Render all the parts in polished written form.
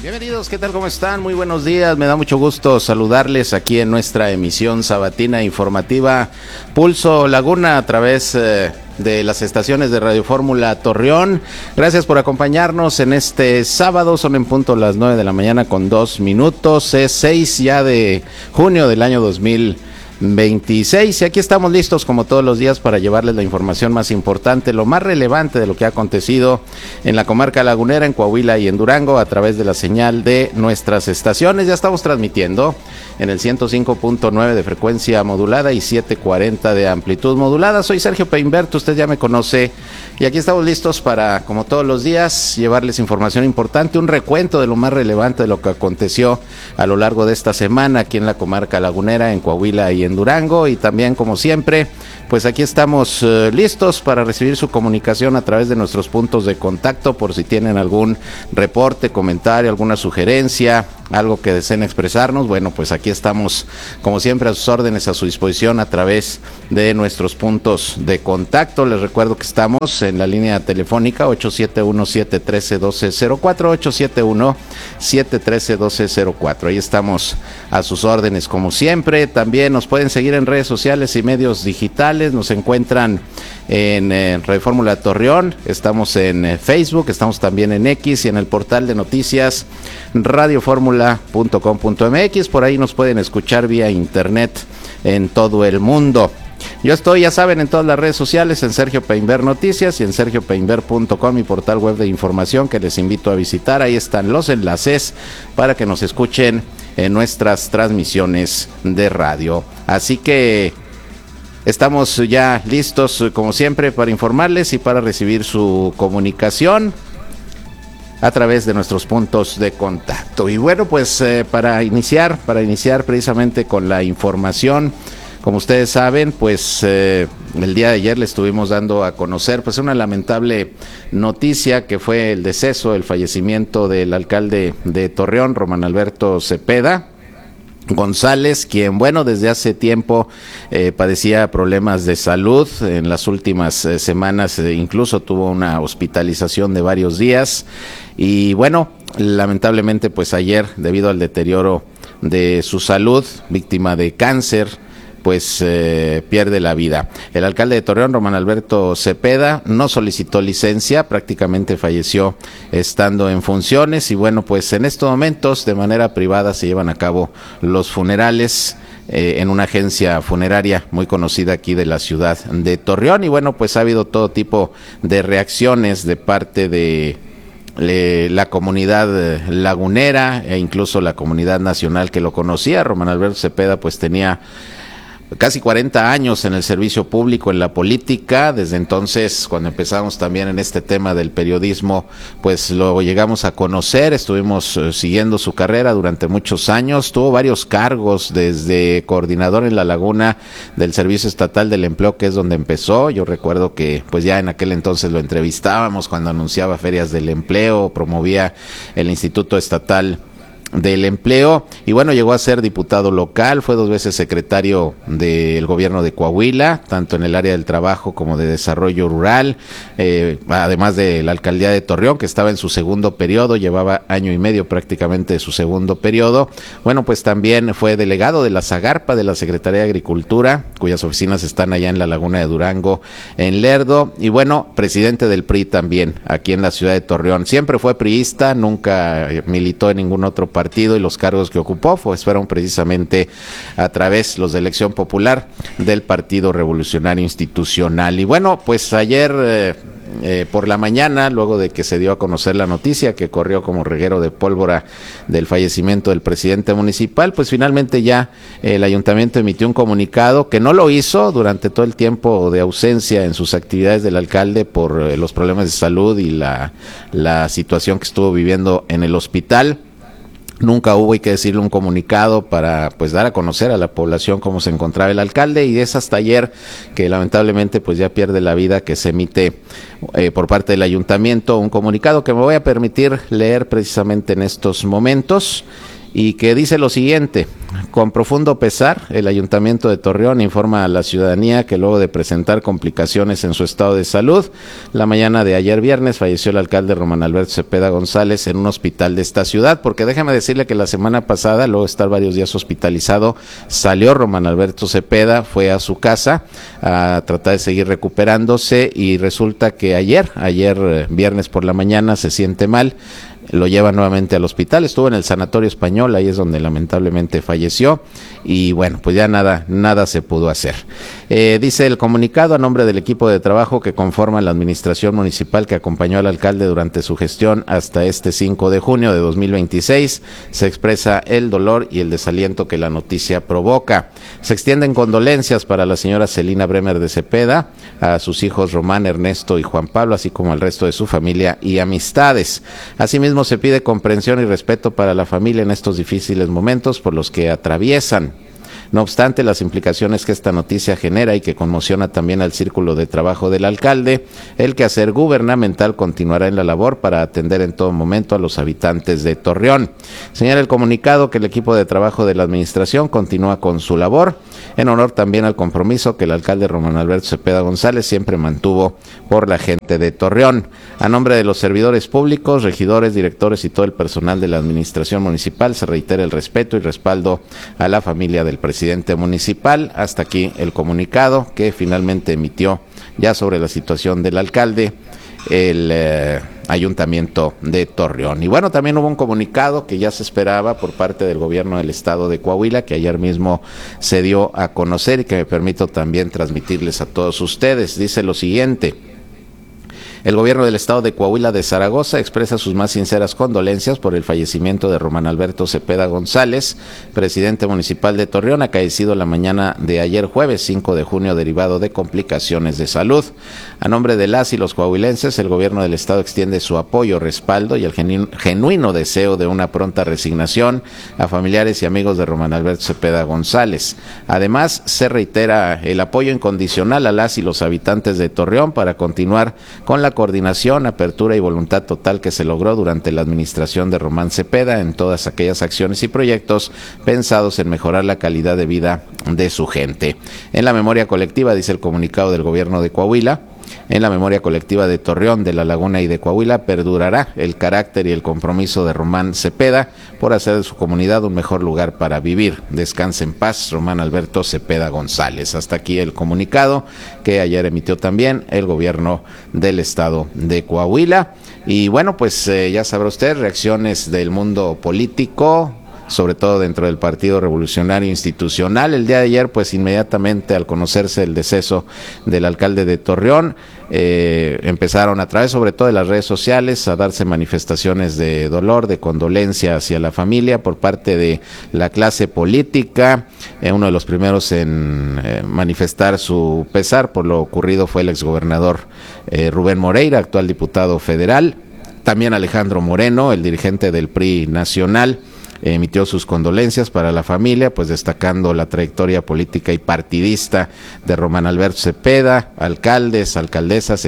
Bienvenidos, ¿qué tal? ¿Cómo están? Muy buenos días, me da mucho gusto saludarles aquí en nuestra emisión sabatina informativa Pulso Laguna a través de las estaciones de Radio Fórmula Torreón. Gracias por acompañarnos en este sábado, son en punto las 9 de la mañana con 2 minutos, es 6 ya de junio del año 2026 y aquí estamos listos como todos los días para llevarles la información más importante, lo más relevante de lo que ha acontecido en la comarca lagunera, en Coahuila y en Durango a través de la señal de nuestras estaciones. Ya estamos transmitiendo en el 105.9 de frecuencia modulada y 740 de amplitud modulada. Soy Sergio Peinberto, usted ya me conoce y aquí estamos listos para, como todos los días, llevarles información importante, un recuento de lo más relevante de lo que aconteció a lo largo de esta semana aquí en la comarca lagunera, en Coahuila y en Durango, y también, como siempre, pues aquí estamos listos para recibir su comunicación a través de nuestros puntos de contacto por si tienen algún reporte, comentario, alguna sugerencia, algo que deseen expresarnos. Bueno, pues aquí estamos como siempre a sus órdenes, a su disposición a través de nuestros puntos de contacto. Les recuerdo que estamos en la línea telefónica 871-713-1204, 871-713-1204. Ahí estamos a sus órdenes como siempre. También nos pueden seguir en redes sociales y medios digitales. Nos encuentran en Radio Fórmula Torreón, estamos en Facebook, estamos también en X y en el portal de noticias radioformula.com.mx. Por ahí nos pueden escuchar vía internet en todo el mundo. Yo estoy, ya saben, en todas las redes sociales, en Sergio Peinber Noticias y en sergiopeinber.com, mi portal web de información que les invito a visitar. Ahí están los enlaces para que nos escuchen en nuestras transmisiones de radio. Así que estamos ya listos, como siempre, para informarles y para recibir su comunicación a través de nuestros puntos de contacto. Y bueno, pues para iniciar precisamente con la información, como ustedes saben, pues el día de ayer le estuvimos dando a conocer pues una lamentable noticia que fue el deceso, el fallecimiento del alcalde de Torreón, Román Alberto Cepeda González, quien, bueno, desde hace tiempo padecía problemas de salud. En las últimas semanas incluso tuvo una hospitalización de varios días y, bueno, lamentablemente pues ayer, debido al deterioro de su salud, víctima de cáncer, pues pierde la vida. El alcalde de Torreón, Román Alberto Cepeda, no solicitó licencia, prácticamente falleció estando en funciones y, bueno, pues en estos momentos de manera privada se llevan a cabo los funerales en una agencia funeraria muy conocida aquí de la ciudad de Torreón y, bueno, pues ha habido todo tipo de reacciones de parte de la comunidad lagunera e incluso la comunidad nacional que lo conocía. Román Alberto Cepeda pues tenía casi 40 años en el servicio público, en la política. Desde entonces, cuando empezamos también en este tema del periodismo, pues lo llegamos a conocer, estuvimos siguiendo su carrera durante muchos años, tuvo varios cargos, desde coordinador en La Laguna del Servicio Estatal del Empleo, que es donde empezó. Yo recuerdo que pues ya en aquel entonces lo entrevistábamos cuando anunciaba ferias del empleo, promovía el Instituto Estatal del Empleo y, bueno, llegó a ser diputado local, fue 2 veces secretario del gobierno de Coahuila, tanto en el área del trabajo como de desarrollo rural, además de la alcaldía de Torreón, que estaba en su segundo periodo, llevaba año y medio prácticamente de su segundo periodo. Bueno, pues también fue delegado de la Zagarpa de la Secretaría de Agricultura, cuyas oficinas están allá en la Laguna de Durango, en Lerdo, y, bueno, presidente del PRI también aquí en la ciudad de Torreón. Siempre fue priista, nunca militó en ningún otro partido y los cargos que ocupó fueron precisamente a través los de elección popular del Partido Revolucionario Institucional. Y, bueno, pues ayer por la mañana, luego de que se dio a conocer la noticia que corrió como reguero de pólvora del fallecimiento del presidente municipal, pues finalmente ya el ayuntamiento emitió un comunicado, que no lo hizo durante todo el tiempo de ausencia en sus actividades del alcalde por los problemas de salud y la situación que estuvo viviendo en el hospital. Nunca hubo, hay que decirle, un comunicado para pues dar a conocer a la población cómo se encontraba el alcalde, y es hasta ayer que lamentablemente pues ya pierde la vida que se emite por parte del ayuntamiento un comunicado que me voy a permitir leer precisamente en estos momentos. y que dice lo siguiente: con profundo pesar, el Ayuntamiento de Torreón informa a la ciudadanía que luego de presentar complicaciones en su estado de salud, la mañana de ayer viernes falleció el alcalde Román Alberto Cepeda González en un hospital de esta ciudad, porque déjame decirle que la semana pasada, luego de estar varios días hospitalizado, salió Román Alberto Cepeda, fue a su casa a tratar de seguir recuperándose y resulta que ayer viernes por la mañana se siente mal. Lo llevan nuevamente al hospital, estuvo en el Sanatorio Español, ahí es donde lamentablemente falleció y bueno, pues ya nada se pudo hacer. Dice el comunicado a nombre del equipo de trabajo que conforma la administración municipal que acompañó al alcalde durante su gestión hasta este 5 de junio de 2026, se expresa el dolor y el desaliento que la noticia provoca. Se extienden condolencias para la señora Celina Bremer de Cepeda, a sus hijos Román, Ernesto y Juan Pablo, así como al resto de su familia y amistades. Asimismo, se pide comprensión y respeto para la familia en estos difíciles momentos por los que atraviesan. No obstante, las implicaciones que esta noticia genera y que conmociona también al círculo de trabajo del alcalde, el quehacer gubernamental continuará en la labor para atender en todo momento a los habitantes de Torreón. Señala el comunicado que el equipo de trabajo de la administración continúa con su labor, en honor también al compromiso que el alcalde Román Alberto Cepeda González siempre mantuvo por la gente de Torreón. A nombre de los servidores públicos, regidores, directores y todo el personal de la administración municipal, se reitera el respeto y respaldo a la familia del presidente municipal. Hasta aquí el comunicado que finalmente emitió ya sobre la situación del alcalde el Ayuntamiento de Torreón. Y bueno, también hubo un comunicado que ya se esperaba por parte del gobierno del estado de Coahuila, que ayer mismo se dio a conocer y que me permito también transmitirles a todos ustedes. Dice lo siguiente: el gobierno del estado de Coahuila de Zaragoza expresa sus más sinceras condolencias por el fallecimiento de Román Alberto Cepeda González, presidente municipal de Torreón, acaecido la mañana de ayer jueves 5 de junio derivado de complicaciones de salud. A nombre de las y los coahuilenses, el gobierno del estado extiende su apoyo, respaldo y el genuino deseo de una pronta resignación a familiares y amigos de Román Alberto Cepeda González. Además, se reitera el apoyo incondicional a las y los habitantes de Torreón para continuar con la coordinación, apertura y voluntad total que se logró durante la administración de Román Cepeda en todas aquellas acciones y proyectos pensados en mejorar la calidad de vida de su gente. En la memoria colectiva, dice el comunicado del gobierno de Coahuila, en la memoria colectiva de Torreón, de La Laguna y de Coahuila perdurará el carácter y el compromiso de Román Cepeda por hacer de su comunidad un mejor lugar para vivir. Descanse en paz, Román Alberto Cepeda González. Hasta aquí el comunicado que ayer emitió también el gobierno del estado de Coahuila. Y bueno, pues ya sabrá usted, reacciones del mundo político, sobre todo dentro del Partido Revolucionario Institucional. El día de ayer, pues inmediatamente al conocerse el deceso del alcalde de Torreón, empezaron a través sobre todo de las redes sociales a darse manifestaciones de dolor, de condolencia hacia la familia por parte de la clase política. Uno de los primeros en manifestar su pesar por lo ocurrido fue el exgobernador Rubén Moreira, actual diputado federal. También Alejandro Moreno, el dirigente del PRI nacional, emitió sus condolencias para la familia, pues destacando la trayectoria política y partidista de Román Alberto Cepeda. Alcaldes, alcaldesas,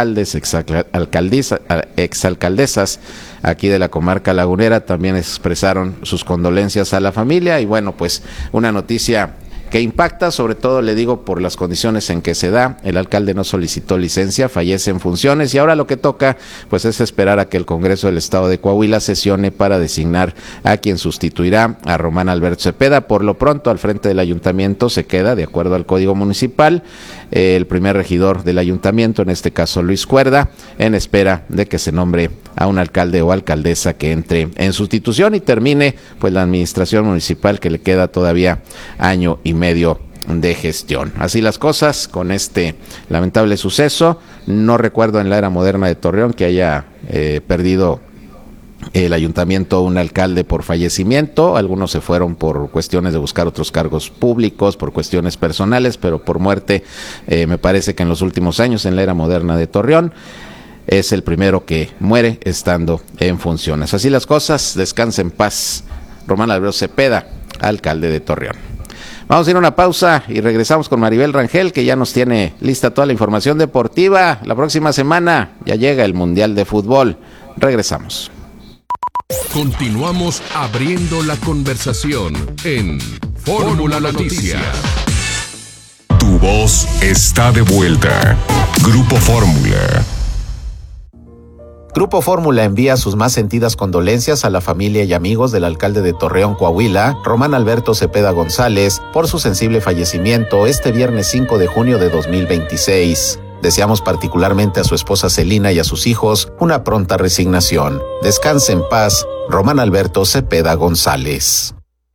exalcaldesas aquí de la comarca lagunera también expresaron sus condolencias a la familia. Y bueno, pues una noticia que impacta, sobre todo le digo por las condiciones en que se da. El alcalde no solicitó licencia, fallece en funciones y ahora lo que toca pues es esperar a que el Congreso del Estado de Coahuila sesione para designar a quien sustituirá a Román Alberto Cepeda. Por lo pronto, al frente del ayuntamiento se queda, de acuerdo al Código Municipal, el primer regidor del ayuntamiento, en este caso Luis Cuerda, en espera de que se nombre a un alcalde o alcaldesa que entre en sustitución y termine pues la administración municipal, que le queda todavía año y medio de gestión. Así las cosas con este lamentable suceso. No recuerdo en la era moderna de Torreón que haya perdido el ayuntamiento un alcalde por fallecimiento. Algunos se fueron por cuestiones de buscar otros cargos públicos, por cuestiones personales, pero por muerte me parece que en los últimos años en la era moderna de Torreón es el primero que muere estando en funciones. Así las cosas. Descanse en paz Román Alberto Cepeda, alcalde de Torreón. Vamos a ir a una pausa y regresamos con Maribel Rangel, que ya nos tiene lista toda la información deportiva. La próxima semana ya llega el Mundial de Fútbol. Regresamos. Continuamos abriendo la conversación en Fórmula Noticias. Tu voz está de vuelta. Grupo Fórmula. Grupo Fórmula envía sus más sentidas condolencias a la familia y amigos del alcalde de Torreón, Coahuila, Román Alberto Cepeda González, por su sensible fallecimiento este viernes 5 de junio de 2026. Deseamos particularmente a su esposa Celina y a sus hijos una pronta resignación. Descanse en paz, Román Alberto Cepeda González.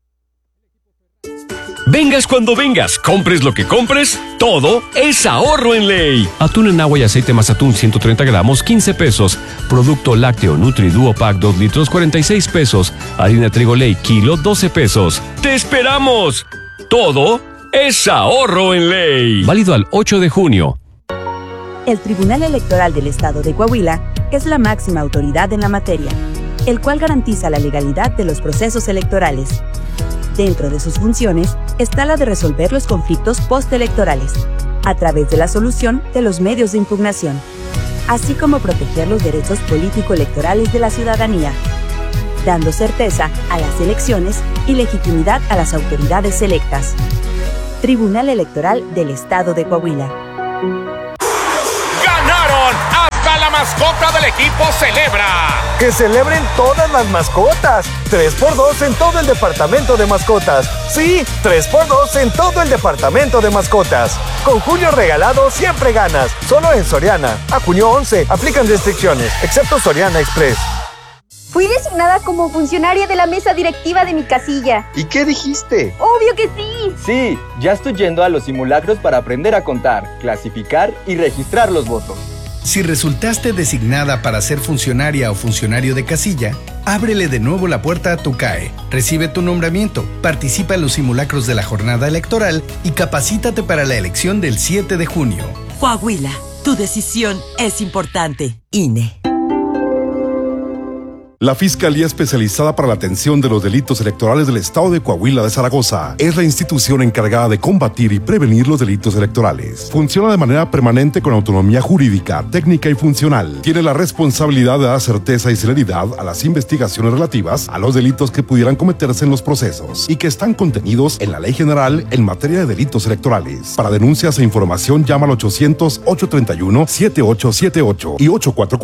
Vengas cuando vengas, compres lo que compres, todo es ahorro en Ley. Atún en agua y aceite más atún 130 gramos, 15 pesos. Producto lácteo Nutri Duo Pack 2 litros, 46 pesos. Harina trigo Ley, kilo, 12 pesos. ¡Te esperamos! Todo es ahorro en Ley. Válido al 8 de junio. El Tribunal Electoral del Estado de Coahuila es la máxima autoridad en la materia, el cual garantiza la legalidad de los procesos electorales. Dentro de sus funciones está la de resolver los conflictos postelectorales, a través de la solución de los medios de impugnación, así como proteger los derechos político-electorales de la ciudadanía, dando certeza a las elecciones y legitimidad a las autoridades electas. Tribunal Electoral del Estado de Coahuila. ¡Hasta la mascota del equipo celebra! ¡Que celebren todas las mascotas! 3x2 en todo el departamento de mascotas. Sí, 3x2 en todo el departamento de mascotas. Con junio regalado siempre ganas. Solo en Soriana. A junio 11. Aplican restricciones, excepto Soriana Express. Fui designada como funcionaria de la mesa directiva de mi casilla. ¿Y qué dijiste? ¡Obvio que sí! Sí, ya estoy yendo a los simulacros para aprender a contar, clasificar y registrar los votos. Si resultaste designada para ser funcionaria o funcionario de casilla, ábrele de nuevo la puerta a tu CAE, recibe tu nombramiento, participa en los simulacros de la jornada electoral y capacítate para la elección del 7 de junio. Coahuila, tu decisión es importante. INE. La Fiscalía Especializada para la Atención de los Delitos Electorales del Estado de Coahuila de Zaragoza es la institución encargada de combatir y prevenir los delitos electorales. Funciona de manera permanente con autonomía jurídica, técnica y funcional. Tiene la responsabilidad de dar certeza y celeridad a las investigaciones relativas a los delitos que pudieran cometerse en los procesos y que están contenidos en la Ley General en materia de delitos electorales. Para denuncias e información llama al 800-831-7878 y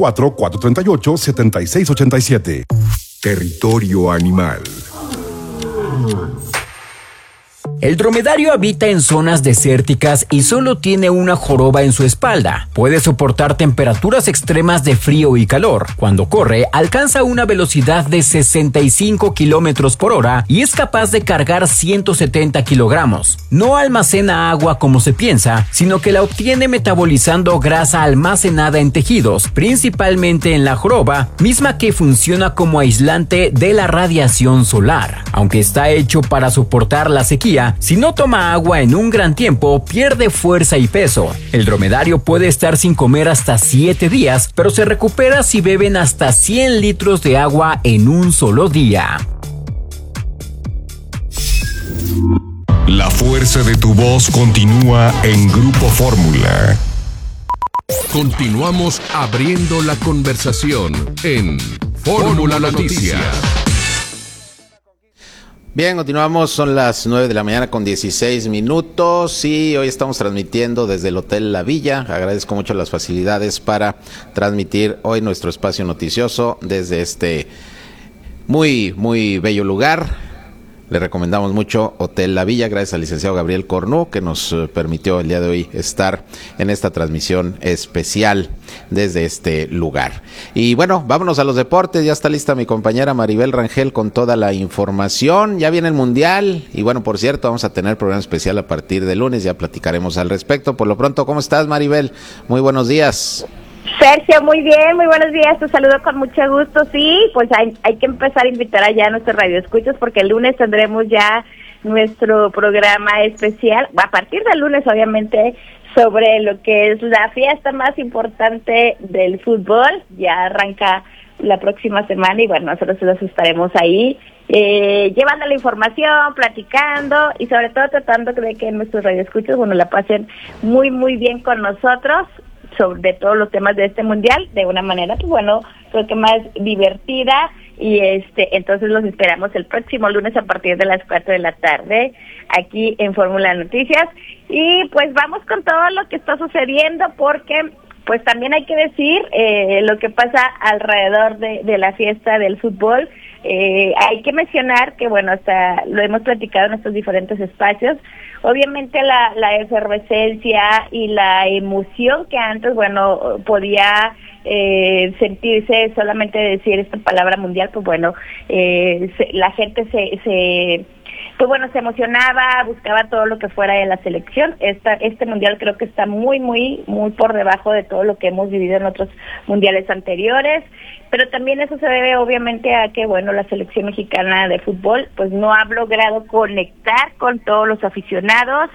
844-438-7687. Territorio animal. El dromedario habita en zonas desérticas y solo tiene una joroba en su espalda. Puede soportar temperaturas extremas de frío y calor. Cuando corre, alcanza una velocidad de 65 kilómetros por hora y es capaz de cargar 170 kilogramos. No almacena agua como se piensa, sino que la obtiene metabolizando grasa almacenada en tejidos, principalmente en la joroba, misma que funciona como aislante de la radiación solar. Aunque está hecho para soportar la sequía, si no toma agua en un gran tiempo, pierde fuerza y peso. El dromedario puede estar sin comer hasta 7 días, pero se recupera si beben hasta 100 litros de agua en un solo día. La fuerza de tu voz continúa en Grupo Fórmula. Continuamos abriendo la conversación en Fórmula Noticias. Bien, continuamos, son las 9 de la mañana con 16 minutos y hoy estamos transmitiendo desde el Hotel La Villa. Agradezco mucho las facilidades para transmitir hoy nuestro espacio noticioso desde este muy, muy bello lugar. Le recomendamos mucho Hotel La Villa, gracias al licenciado Gabriel Cornú, que nos permitió el día de hoy estar en esta transmisión especial desde este lugar. Y bueno, vámonos a los deportes. Ya está lista mi compañera Maribel Rangel con toda la información. Ya viene el Mundial y bueno, por cierto, vamos a tener programa especial a partir de lunes. Ya platicaremos al respecto. Por lo pronto, ¿cómo estás, Maribel? Muy buenos días. Sergio, muy bien, muy buenos días, te saludo con mucho gusto. Sí, pues hay que empezar a invitar allá a nuestros radioescuchas porque el lunes tendremos ya nuestro programa especial, a partir del lunes obviamente, sobre lo que es la fiesta más importante del fútbol. Ya arranca la próxima semana y bueno, nosotros los estaremos ahí llevando la información, platicando y sobre todo tratando de que nuestros radioescuchas, bueno, la pasen muy, muy bien con nosotros sobre todos los temas de este mundial, de una manera, pues bueno, creo que más divertida y entonces los esperamos el próximo lunes a partir de las 4 de la tarde aquí en Fórmula Noticias. Y pues vamos con todo lo que está sucediendo, porque pues también hay que decir lo que pasa alrededor de la fiesta del fútbol. Hay que mencionar que, bueno, hasta lo hemos platicado en estos diferentes espacios, obviamente la efervescencia y la emoción que antes, bueno, podía sentirse solamente decir esta palabra mundial, pues bueno, la gente se emocionaba, buscaba todo lo que fuera de la selección. Este mundial creo que está muy por debajo de todo lo que hemos vivido en otros mundiales anteriores, pero también eso se debe obviamente a que, bueno, la selección mexicana de fútbol pues no ha logrado conectar con todos los aficionados.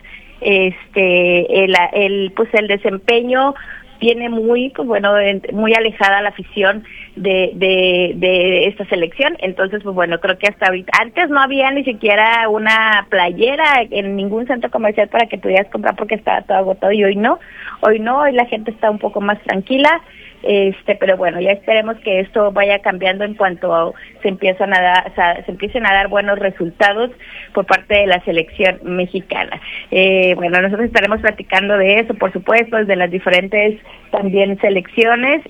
El desempeño tiene muy alejada la afición de esta selección. Entonces, pues bueno, creo que hasta ahorita, antes no había ni siquiera una playera en ningún centro comercial para que pudieras comprar porque estaba todo agotado, y hoy hoy la gente está un poco más tranquila. Pero bueno, ya esperemos que esto vaya cambiando en cuanto se empiecen a dar buenos resultados por parte de la selección mexicana. Bueno, nosotros estaremos platicando de eso, por supuesto, de las diferentes también selecciones,